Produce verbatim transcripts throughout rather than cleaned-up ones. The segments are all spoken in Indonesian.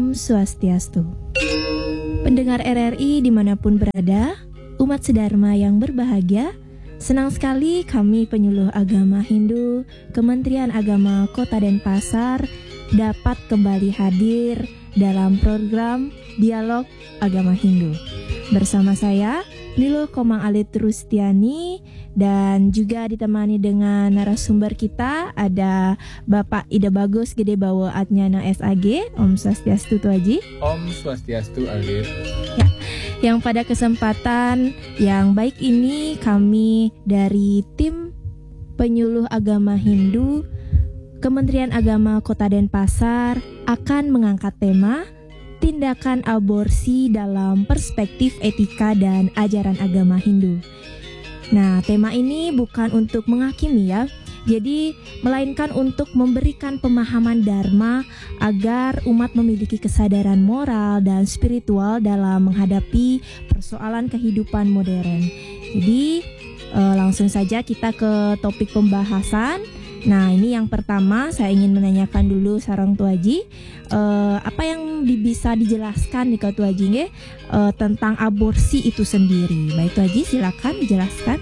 Om Swastiastu. Pendengar R R I dimanapun berada, umat sedharma yang berbahagia, senang sekali kami penyuluh agama Hindu, Kementerian Agama Kota Denpasar dapat kembali hadir dalam program Dialog Agama Hindu. Bersama saya, Nilo Komang Alit Rustiani, dan juga ditemani dengan narasumber kita ada Bapak Ida Bagus Gede Bawo Atnyana S A G. Om Swastiastu Tuaji. Om Swastiastu Alit. Ya, yang pada kesempatan yang baik ini kami dari tim penyuluh agama Hindu Kementerian Agama Kota Denpasar akan mengangkat tema tindakan aborsi dalam perspektif etika dan ajaran agama Hindu. Nah, tema ini bukan untuk menghakimi ya, jadi melainkan untuk memberikan pemahaman dharma agar umat memiliki kesadaran moral dan spiritual dalam menghadapi persoalan kehidupan modern. Jadi eh, langsung saja kita ke topik pembahasan. Nah, ini yang pertama saya ingin menanyakan dulu sarang Tuaji, uh, apa yang di, bisa dijelaskan nih Kak Tuaji nge, uh, tentang aborsi itu sendiri. Baik Tuaji, silakan dijelaskan.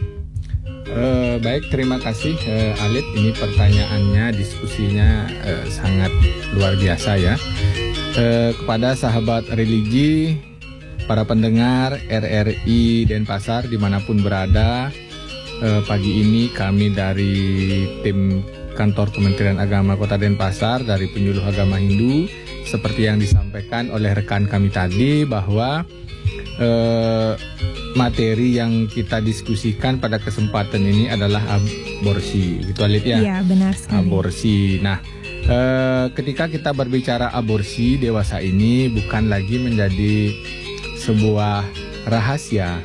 Uh, baik, terima kasih uh, Alit. Ini pertanyaannya, diskusinya uh, sangat luar biasa ya. Uh, kepada sahabat religi, para pendengar R R I Denpasar dimanapun berada. Uh, pagi ini kami dari tim kantor Kementerian Agama Kota Denpasar dari penyuluh agama Hindu, seperti yang disampaikan oleh rekan kami tadi bahwa uh, materi yang kita diskusikan pada kesempatan ini adalah aborsi, gitu Alit ya? Iya, benar sekali. Aborsi. Nah, uh, ketika kita berbicara aborsi dewasa ini bukan lagi menjadi sebuah rahasia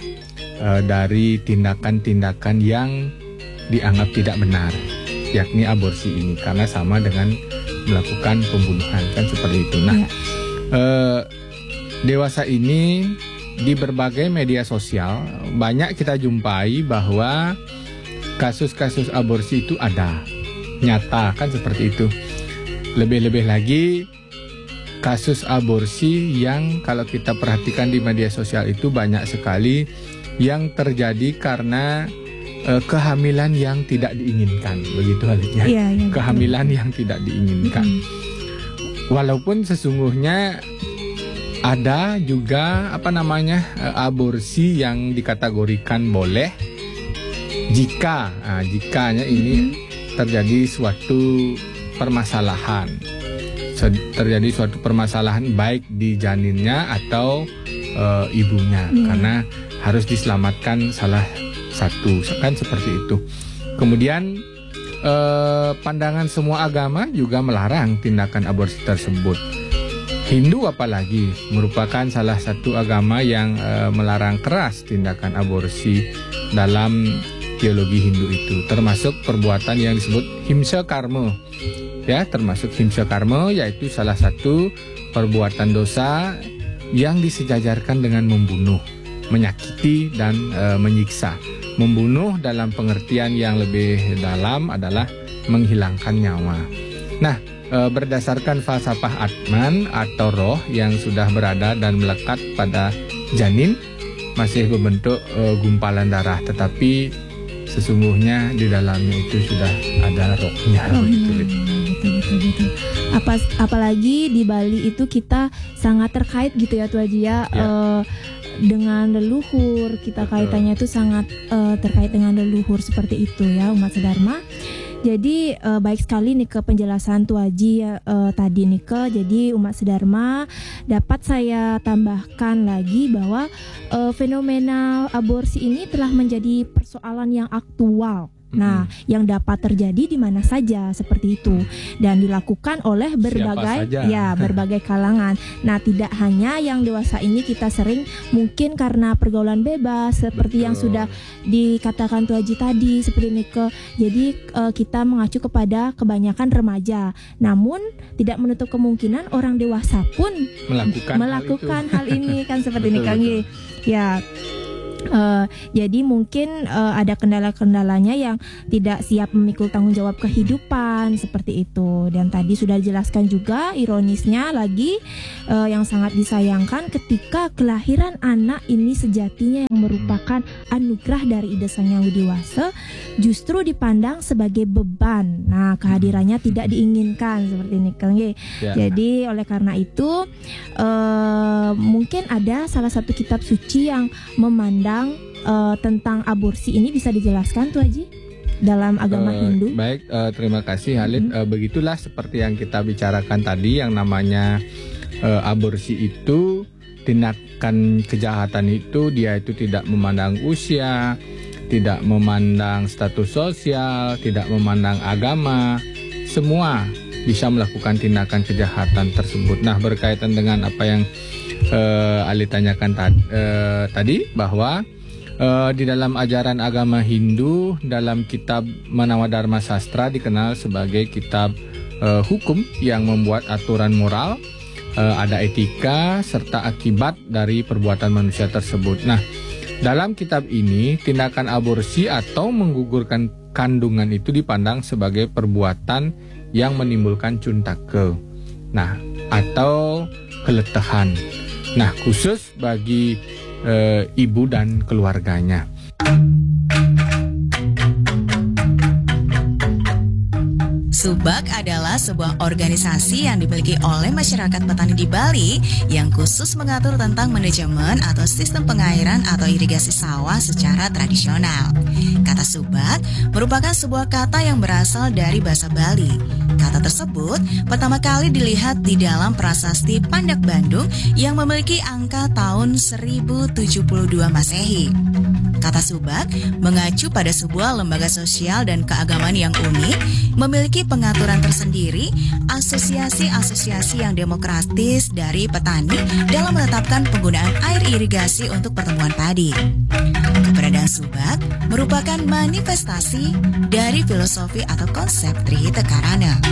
dari tindakan-tindakan yang dianggap tidak benar, yakni aborsi ini, karena sama dengan melakukan pembunuhan, kan seperti itu. Nah, ya. eh, dewasa ini di berbagai media sosial banyak kita jumpai bahwa kasus-kasus aborsi itu ada, nyata, kan seperti itu. Lebih-lebih lagi kasus aborsi yang kalau kita perhatikan di media sosial itu banyak sekali yang terjadi karena uh, kehamilan yang tidak diinginkan, begitu halnya. Ya, ya, kehamilan betul. Yang tidak diinginkan. Mm-hmm. Walaupun sesungguhnya ada juga apa namanya uh, aborsi yang dikategorikan boleh jika, nah, jikanya ini mm-hmm. terjadi suatu permasalahan, terjadi suatu permasalahan baik di janinnya atau uh, ibunya, mm-hmm. karena harus diselamatkan salah satu, kan seperti itu. Kemudian eh, pandangan semua agama juga melarang tindakan aborsi tersebut. Hindu apalagi merupakan salah satu agama yang eh, melarang keras tindakan aborsi dalam teologi Hindu itu, termasuk perbuatan yang disebut himsa karma. Ya, termasuk himsa karma yaitu salah satu perbuatan dosa yang disejajarkan dengan membunuh, menyakiti dan e, menyiksa. Membunuh dalam pengertian yang lebih dalam adalah menghilangkan nyawa. Nah, e, berdasarkan falsafah Atman atau roh yang sudah berada dan melekat pada janin masih berbentuk e, gumpalan darah, tetapi sesungguhnya di dalamnya itu sudah ada rohnya. Oh, betul, betul, betul. Apa, apalagi di Bali itu kita sangat terkait gitu ya Tuaji ya. ya. E, dengan leluhur, kita kaitannya itu sangat uh, terkait dengan leluhur seperti itu ya umat sedharma. Jadi uh, baik sekali nih ke penjelasan Tuaji uh, tadi nih ke. Jadi umat sedharma dapat saya tambahkan lagi bahwa uh, fenomena aborsi ini telah menjadi persoalan yang aktual. Nah, hmm. yang dapat terjadi di mana saja seperti itu dan dilakukan oleh berbagai ya berbagai kalangan. Nah, tidak hanya yang dewasa ini, kita sering mungkin karena pergaulan bebas seperti Betul. Yang sudah dikatakan Tuaji tadi seperti ini ke. Jadi uh, kita mengacu kepada kebanyakan remaja. Namun tidak menutup kemungkinan orang dewasa pun melakukan, melakukan hal, hal ini kan seperti ini Kang. Ya. Uh, jadi mungkin uh, ada kendala-kendalanya yang tidak siap memikul tanggung jawab kehidupan seperti itu. Dan tadi sudah dijelaskan juga ironisnya lagi uh, yang sangat disayangkan ketika kelahiran anak ini sejatinya yang merupakan anugerah dari Ida Sang Hyang Widi Wasa justru dipandang sebagai beban. Nah, kehadirannya tidak diinginkan seperti ini kan. Ya. Jadi oleh karena itu uh, mungkin ada salah satu kitab suci yang memandang Uh, tentang aborsi ini bisa dijelaskan tuh Haji dalam agama uh, Hindu. Baik, uh, terima kasih Halid. Mm-hmm. Uh, begitulah seperti yang kita bicarakan tadi, yang namanya uh, aborsi itu tindakan kejahatan itu dia itu tidak memandang usia, tidak memandang status sosial, tidak memandang agama, semua bisa melakukan tindakan kejahatan tersebut. Nah, berkaitan dengan apa yang Uh, Ali tanyakan ta- uh, tadi bahwa uh, di dalam ajaran agama Hindu dalam kitab Manawadharma Sastra dikenal sebagai kitab uh, hukum yang membuat aturan moral, uh, ada etika serta akibat dari perbuatan manusia tersebut. Nah, dalam kitab ini tindakan aborsi atau menggugurkan kandungan itu dipandang sebagai perbuatan yang menimbulkan cuntake, nah atau keletahan. Nah, khusus bagi e, ibu dan keluarganya. Subak adalah sebuah organisasi yang dimiliki oleh masyarakat petani di Bali yang khusus mengatur tentang manajemen atau sistem pengairan atau irigasi sawah secara tradisional. Kata subak merupakan sebuah kata yang berasal dari bahasa Bali. Kata tersebut pertama kali dilihat di dalam prasasti Pandak Bandung yang memiliki angka tahun seribu tujuh puluh dua Masehi. Kata subak mengacu pada sebuah lembaga sosial dan keagamaan yang unik, memiliki pengaturan tersendiri, asosiasi-asosiasi yang demokratis dari petani dalam menetapkan penggunaan air irigasi untuk pertumbuhan padi. Keberadaan subak merupakan manifestasi dari filosofi atau konsep Trihita Karana.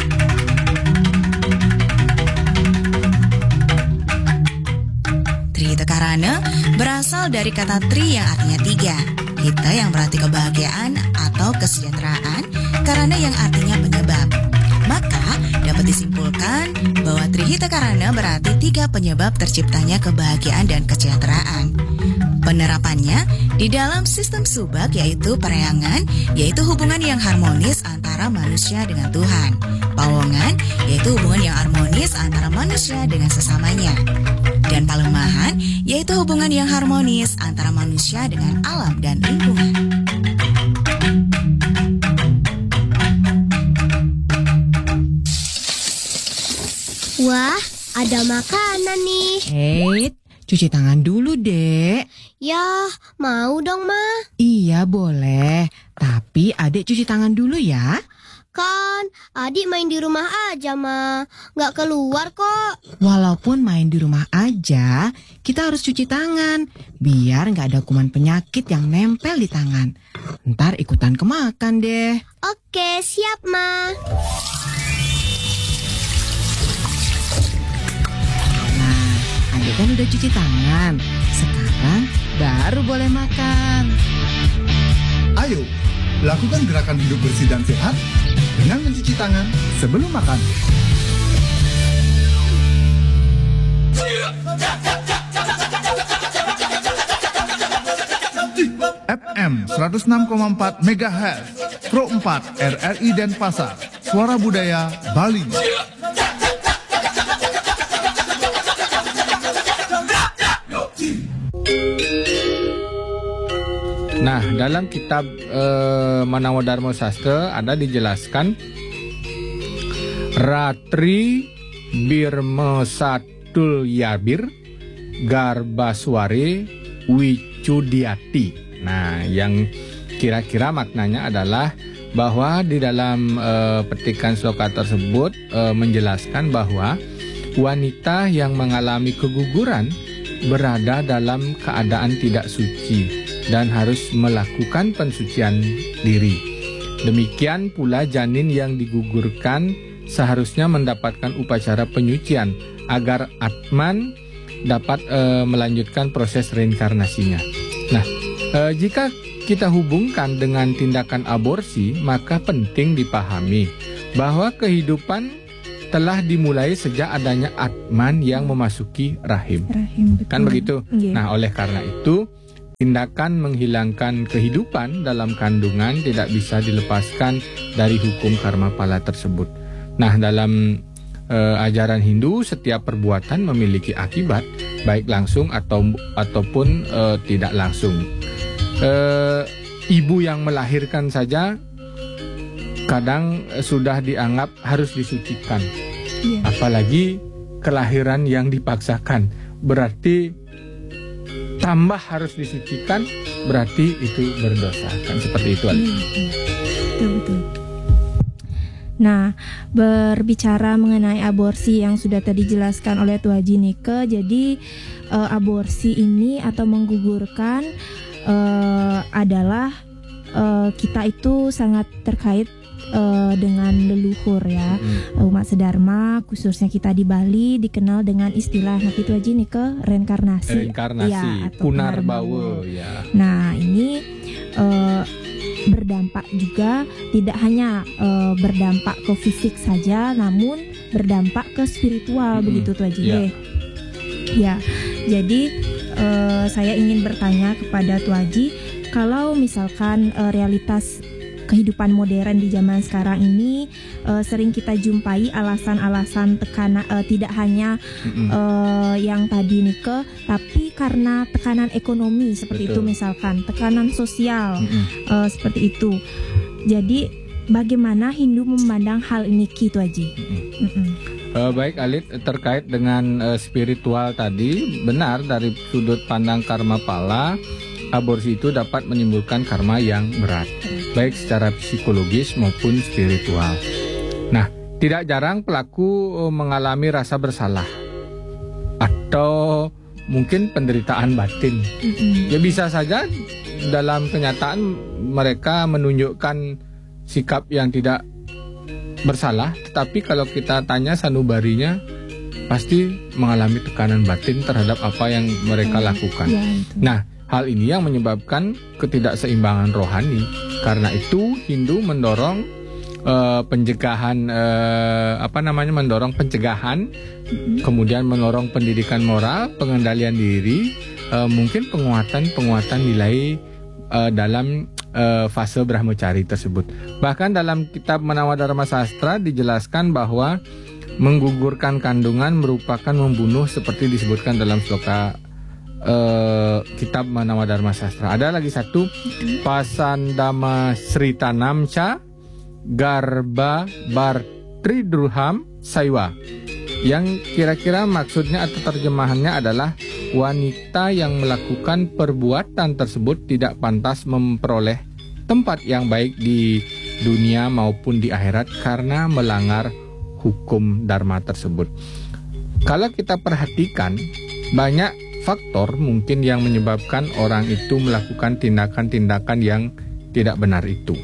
Trihita Karana berasal dari kata tri yang artinya tiga, hita yang berarti kebahagiaan atau kesejahteraan, karana yang artinya penyebab. Maka dapat disimpulkan bahwa Trihita Karana berarti tiga penyebab terciptanya kebahagiaan dan kesejahteraan. Penerapannya di dalam sistem subak yaitu pereangan, yaitu hubungan yang harmonis antara manusia dengan Tuhan. Pawongan yaitu hubungan yang harmonis antara manusia dengan sesamanya. Dan palemahan yaitu hubungan yang harmonis antara manusia dengan alam dan lingkungan. Wah, ada makanan nih. Hei, cuci tangan dulu, Dek. Ya, mau dong, Ma. Iya, boleh. Tapi Adek cuci tangan dulu ya. Kan, adik main di rumah aja, Ma. Nggak keluar kok. Walaupun main di rumah aja, kita harus cuci tangan. Biar nggak ada kuman penyakit yang nempel di tangan. Ntar ikutan kemakan deh. Oke, siap, Ma. Nah, Adek kan udah cuci tangan. Sekarang baru boleh makan. Ayo, lakukan gerakan hidup bersih dan sehat dengan mencuci tangan sebelum makan. F M seratus enam koma empat megahertz, Pro empat R R I Denpasar, Suara Budaya Bali. Nah, dalam kitab eh, Manawadharma Sastra ada dijelaskan Ratri Birmesatul Yabir Garbasware Wicudiati. Nah, yang kira-kira maknanya adalah bahwa di dalam eh, petikan sloka tersebut eh, menjelaskan bahwa wanita yang mengalami keguguran berada dalam keadaan tidak suci dan harus melakukan pensucian diri. Demikian pula janin yang digugurkan seharusnya mendapatkan upacara penyucian agar Atman dapat e, melanjutkan proses reinkarnasinya. Nah, eh, jika kita hubungkan dengan tindakan aborsi, maka penting dipahami bahwa kehidupan telah dimulai sejak adanya Atman yang memasuki rahim. Rahim, betul. Kan begitu? Iya. Nah, oleh karena itu, tindakan menghilangkan kehidupan dalam kandungan tidak bisa dilepaskan dari hukum karma pala tersebut. Nah, dalam eh, ajaran Hindu, setiap perbuatan memiliki akibat, baik langsung atau ataupun eh, tidak langsung. Uh, ibu yang melahirkan saja kadang uh, sudah dianggap harus disucikan, Iya. apalagi kelahiran yang dipaksakan, berarti tambah harus disucikan, berarti itu berdosa, kan seperti itu. Iya, iya. Betul, betul. Nah, berbicara mengenai aborsi yang sudah tadi dijelaskan oleh Tua Haji Nike, jadi uh, aborsi ini atau menggugurkan Uh, adalah uh, kita itu sangat terkait uh, dengan leluhur ya. Hmm. Umat Sedharma khususnya kita di Bali dikenal dengan istilah Nabi Tua Haji Nike reinkarnasi. Reinkarnasi, ya, atau punarbawa ya. Nah, ini uh, berdampak juga tidak hanya uh, berdampak ke fisik saja, namun berdampak ke spiritual, hmm. begitu Tua Haji. Ya. Ya, jadi Uh, saya ingin bertanya kepada Tua Haji, kalau misalkan uh, realitas kehidupan modern di zaman sekarang ini uh, sering kita jumpai alasan-alasan tekanan, uh, tidak hanya uh, yang tadi Nike, tapi karena tekanan ekonomi seperti Betul. itu, misalkan tekanan sosial uh, seperti itu. Jadi bagaimana Hindu memandang hal ini, Ki Tua Haji? Uh, baik Alit, terkait dengan uh, spiritual tadi, benar dari sudut pandang karma pala, aborsi itu dapat menimbulkan karma yang berat, baik secara psikologis maupun spiritual. Nah, tidak jarang pelaku uh, mengalami rasa bersalah atau mungkin penderitaan batin. Ya bisa saja dalam kenyataan mereka menunjukkan sikap yang tidak bersalah, tetapi kalau kita tanya sanubarinya pasti mengalami tekanan batin terhadap apa yang mereka lakukan. Ya, nah, hal ini yang menyebabkan ketidakseimbangan rohani. Karena itu Hindu mendorong uh, pencegahan uh, apa namanya mendorong pencegahan, mm-hmm. kemudian mendorong pendidikan moral, pengendalian diri, uh, mungkin penguatan-penguatan nilai uh, dalam Uh, fase Brahmacari tersebut. Bahkan dalam kitab Manawadharma Sastra dijelaskan bahwa menggugurkan kandungan merupakan membunuh seperti disebutkan dalam sloka uh, kitab Manawadharma Sastra. Ada lagi satu, Pasandama Sritanamcha Garba Bartridruham Saiwa, yang kira-kira maksudnya atau terjemahannya adalah wanita yang melakukan perbuatan tersebut tidak pantas memperoleh tempat yang baik di dunia maupun di akhirat karena melanggar hukum dharma tersebut. Kalau kita perhatikan, banyak faktor mungkin yang menyebabkan orang itu melakukan tindakan-tindakan yang tidak benar itu.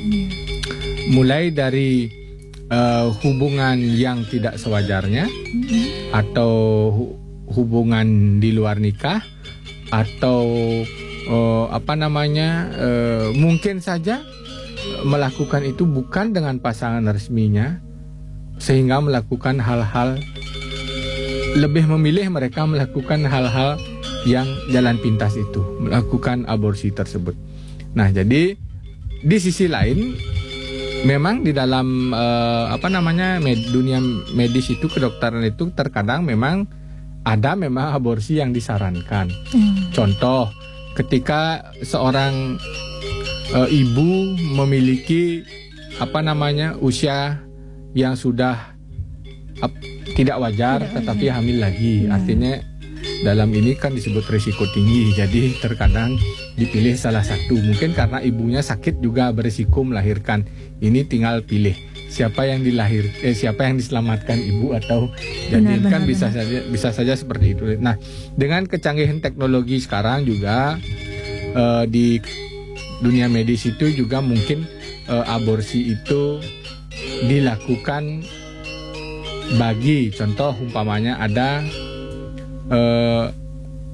Mulai dari uh, hubungan yang tidak sewajarnya, atau hubungan di luar nikah, atau uh, apa namanya uh, mungkin saja melakukan itu bukan dengan pasangan resminya, sehingga melakukan hal-hal, lebih memilih mereka melakukan hal-hal yang jalan pintas itu, melakukan aborsi tersebut. Nah, jadi di sisi lain memang di dalam uh, apa namanya med, dunia medis itu, kedokteran itu terkadang memang ada memang aborsi yang disarankan. Hmm. Contoh, ketika seorang e, ibu memiliki apa namanya usia yang sudah ap, tidak wajar, tidak tetapi wajar. hamil lagi, ya. Artinya dalam ini kan disebut risiko tinggi. Jadi terkadang dipilih salah satu. Mungkin karena ibunya sakit juga berisiko melahirkan. Ini tinggal pilih siapa yang dilahir, eh, siapa yang diselamatkan, ibu atau janin, kan bisa benar. saja bisa saja seperti itu. Nah, dengan kecanggihan teknologi sekarang juga eh, di dunia medis itu juga mungkin eh, aborsi itu dilakukan bagi contoh umpamanya ada eh,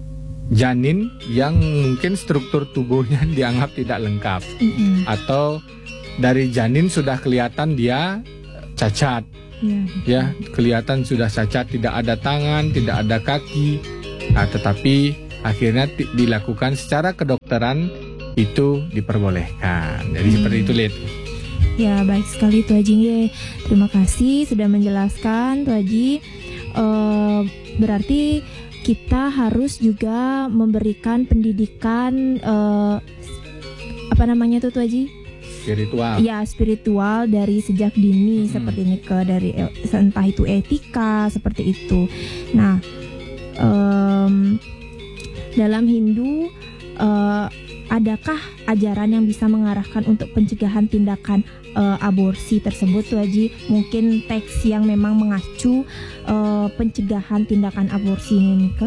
janin yang mungkin struktur tubuhnya dianggap tidak lengkap, Mm-mm. atau dari janin sudah kelihatan dia cacat, Ya, ya kelihatan sudah cacat, tidak ada tangan, tidak ada kaki, nah, tetapi akhirnya ti- dilakukan secara kedokteran itu diperbolehkan. Jadi Hmm. seperti itu, Lid. Ya, baik sekali Tuh Haji. Ye. Terima kasih sudah menjelaskan Tuh Haji. Eh, berarti kita harus juga memberikan pendidikan eh, apa namanya tuh Tuh Haji? Spiritual. Ya, spiritual dari sejak dini, Hmm. seperti ini ke dari eh, entah itu etika seperti itu. Nah, em, dalam Hindu eh, adakah ajaran yang bisa mengarahkan untuk pencegahan tindakan eh, aborsi tersebut Tuh Haji? Mungkin teks yang memang mengacu eh, pencegahan tindakan aborsi ini ke?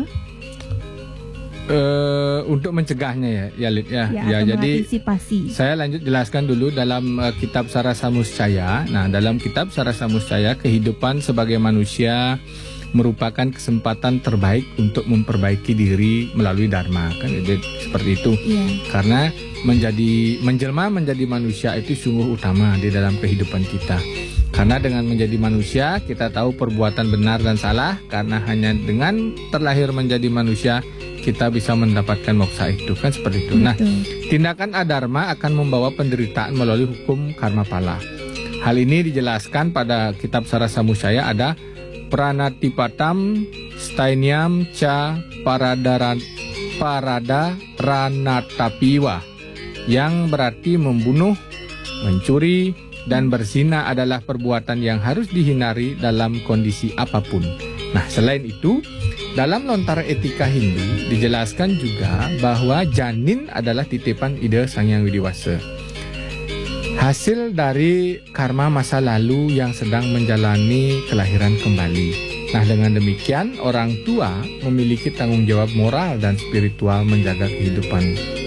Eh, untuk mencegahnya ya, ya, Lid, ya. Ya, Ya, atau jadi mengantisipasi. saya lanjut jelaskan dulu dalam uh, kitab Sarasa Muscaya. Nah, dalam kitab Sarasa Muscaya, kehidupan sebagai manusia merupakan kesempatan terbaik untuk memperbaiki diri melalui dharma, kan jadi seperti itu. Iya. Karena menjadi menjelma menjadi manusia itu sungguh utama di dalam kehidupan kita. Karena dengan menjadi manusia kita tahu perbuatan benar dan salah, karena hanya dengan terlahir menjadi manusia kita bisa mendapatkan moksa itu, kan seperti itu. Nah, Betul. tindakan adharma akan membawa penderitaan melalui hukum karma pala. Hal ini dijelaskan pada kitab Sarasa Muscaya, ada pranatipatam stainyam ca paradaran parada ranatapiwa, yang berarti membunuh, mencuri, dan berzina adalah perbuatan yang harus dihindari dalam kondisi apapun. Nah, selain itu, dalam Lontara Etika Hindu dijelaskan juga bahwa janin adalah titipan ide Sang Hyang Widiwasa, hasil dari karma masa lalu yang sedang menjalani kelahiran kembali. Nah, dengan demikian orang tua memiliki tanggung jawab moral dan spiritual menjaga kehidupan